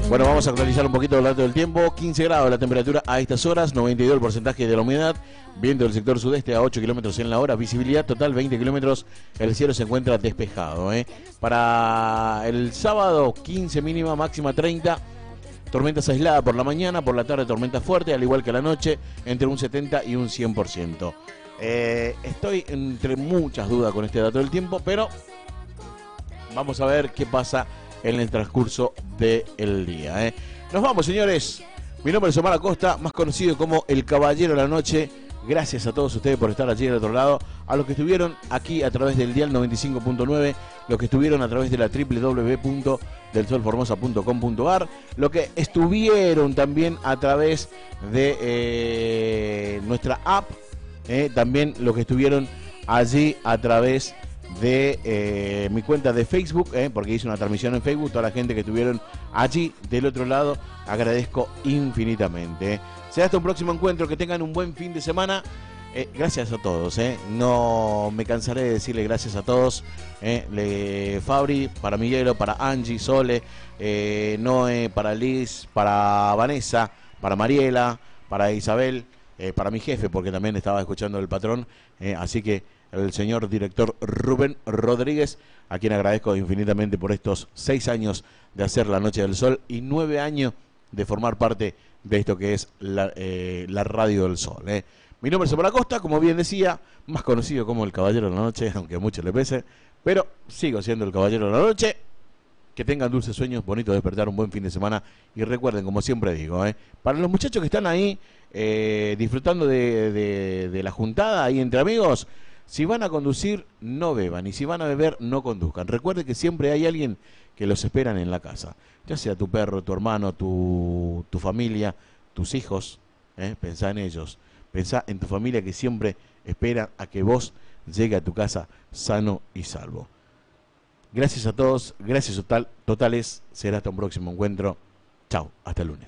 Bueno, vamos a actualizar un poquito el dato del tiempo. 15 grados la temperatura a estas horas, 92 el porcentaje de la humedad, viento del sector sudeste a 8 kilómetros en la hora, visibilidad total 20 kilómetros, el cielo se encuentra despejado. Para el sábado, 15 mínima, máxima 30, tormentas aisladas por la mañana, por la tarde tormentas fuertes, al igual que a la noche, entre un 70 y un 100%. Estoy entre muchas dudas con este dato del tiempo, pero vamos a ver qué pasa en el transcurso del día. Nos vamos, señores. Mi nombre es Omar Acosta, más conocido como el Caballero de la Noche. Gracias a todos ustedes por estar allí del otro lado, a los que estuvieron aquí a través del dial 95.9, los que estuvieron a través de la www.delsolformosa.com.ar, los que estuvieron también a través de nuestra app, también los que estuvieron allí a través de mi cuenta de Facebook, porque hice una transmisión en Facebook. Toda la gente que estuvieron allí del otro lado, agradezco infinitamente. Será hasta un próximo encuentro, que tengan un buen fin de semana. Gracias a todos, no me cansaré de decirle gracias a todos. Fabri, para Miguelo, para Angie, Sole, Noé, para Liz, para Vanessa, para Mariela, para Isabel, para mi jefe, porque también estaba escuchando el patrón, así que el señor director Rubén Rodríguez, a quien agradezco infinitamente por estos 6 años de hacer La Noche del Sol y 9 años de formar parte de esto que es la Radio del Sol. Mi nombre es Omar Acosta, como bien decía, más conocido como el Caballero de la Noche, aunque a muchos le pese, pero sigo siendo el Caballero de la Noche. Que tengan dulces sueños, bonito despertar, un buen fin de semana. Y recuerden, como siempre digo, para los muchachos que están ahí disfrutando de la juntada ahí entre amigos, si van a conducir, no beban, y si van a beber, no conduzcan. Recuerden que siempre hay alguien que los esperan en la casa, ya sea tu perro, tu hermano, tu familia, tus hijos. Pensá en ellos, pensá en tu familia, que siempre espera a que vos llegue a tu casa sano y salvo. Gracias a todos, gracias totales, será hasta un próximo encuentro. Chao, hasta el lunes.